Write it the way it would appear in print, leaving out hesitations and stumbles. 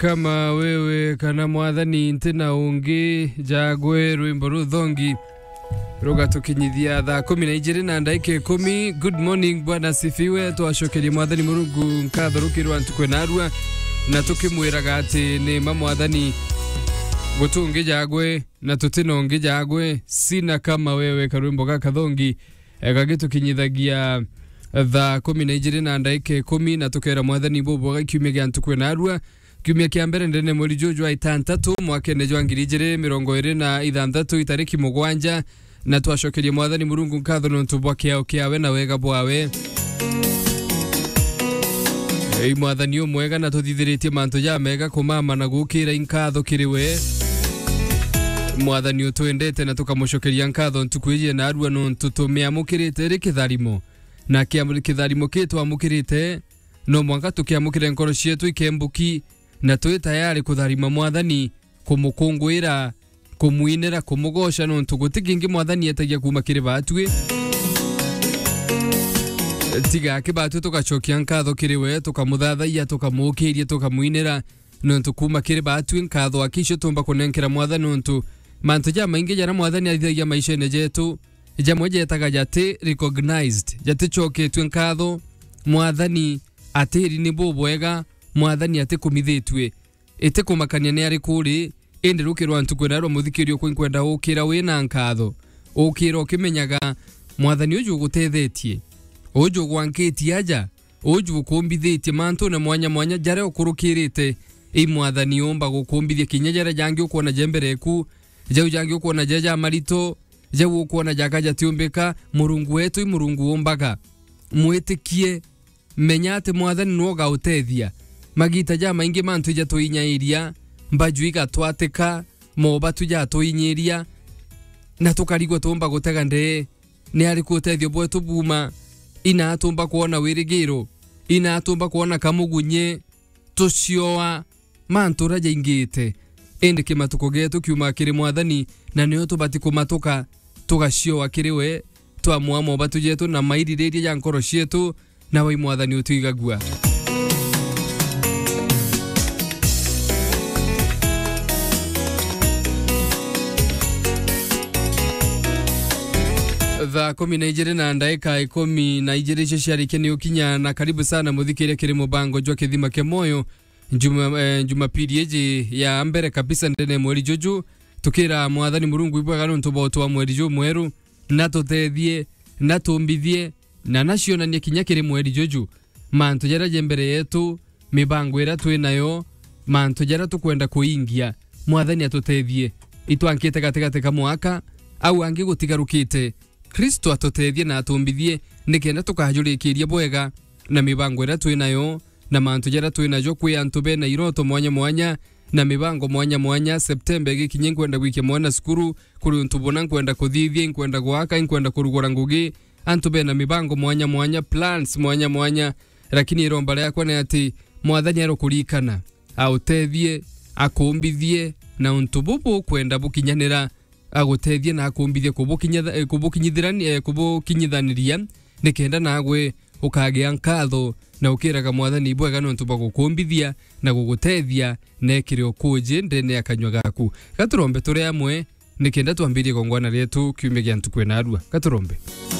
kama wewe kana mwathani ntina ungi jagwe rwimbo ruthongi ruga tukinyithia thaa 12 na ndaika 10. Good morning bwana sifiwe, twashokeria mwathani Murungu nkatho rukirwa ntukwe narua na tukimwiraga ati ni mamwathani gutungi jagwe na tutinongi jagwe sina kama wewe karwimbo gaka thongi gagitukinyithagia thaa 12 na ndaika 10 na tukera mwathani bobo gakiumia gya ntukwe narua kiumia kia mbere ndene mweri Jojo wa 3 mwaka ne jwa 2026 itariki 7 na twashokeria mwathani Murungu nkatho nontu bwa kiao kiawe na wega bwawe. Mwathani umwega na tuthithiritie mantu ya mega kumama na gukira inkatho kiriwe. Mwathani utwendete na tukamushokeria nkatho ntukwiye na arua nontu tumiamukirite ri kitharimo na kitharimo kitu amukirite no mwanga tukiamukire nkoro cietu ikembuki na twi tayari kutharima mwathani kumukungwira kumuinira kumugosha nontu gutikingi mwathani etagia kuma kiri batwi tiga kibatu tukachokia nkatho kiriwe tukamuthathaia tukamukiria tukamuinira nontu kuma kiri batwi nkatho akisho tumba kunenkera mwathani nontu mantu ja maingi jara mwathani athiagia maisha nejetu jamwe jetaga jati recognized jati choketwe nkatho mwathani atiri ni bobwega mwathani ate kumithitwe ete kumakania ne ari kuri ende rukirwa ntukwenarwa muthikirio kwinkwenda ukira wina nkatho ukira ukimenyaga mwathani uju gutethetie uju gwankiti aja uju kumbithitie mantu na mwanya jare ukurukirite mwathani omba gukumbithia kinyajara jangi ukona jembereku jau jangi ukona jaja marito jau ukona jakaja tiumbika Murungu wetu Murungu ombaga mwetikie menyate mwathani noga utethia magita ja maingi mantu ja tuinyairia mbajuiga twateka moba tuja tuinyiria na tukarigwa tumba gutega nde ni ari kutethio bwetu buma ina tumba kuona wirigiro ina tumba kuona kamugunye tucioa mantu raja ingite ende kimatuko getu kiuma kiri mwathani na niyo tubati kumatuka tugacioa kiriwe twamwa moba tujetu na mairireria ya nkoro cietu na wai mwathani utuigagua. Thaa 12 na ndaika 12 icio ciarikeni ukinya na karibu sana muthikire kiri mubango jwa kithima ke moyo Jumapili eji ya mbere kabisa ndene mweri Jojo tukira mwathani Murungu ibwaga nontu botwa mweri Jo mweru na tutethie na tumbithie na nacionania kinya kiri mweri Jojo mantu jara jembere yetu mibango ira twinayo mantu jara tukwenda kuingia mwathani atutethie itwankite katika mwaka au angi gutigarukite Kristo atutethie na atumbithie nikenda tukahajurikiria bwega na mibango ira twinayo na mantu jara twinajo kwi antu bena iroto mwanya na mibango mwanya September gikinye kwenda wiki mwana skuru kuri ntubona kwenda kuthithie kwenda gwaka kwenda kurugora ngugi antu bena mibango mwanya plans mwanya lakini iromba yakwa ni ati mwathani arokurikana autethie akumbithie na untububu kwenda bukinyanira agutethie na akumbithie kubukinyithaniria nikenda nagwe ukagia nkatho na ukiraga mwathani ibwega nontu bagukumbithia na gugutethia nekire ukuje ndene akanywa gaku gaturombe turi amwe nikenda twambirie gongwana rietu kiumia gya ntukwe narua gaturombe.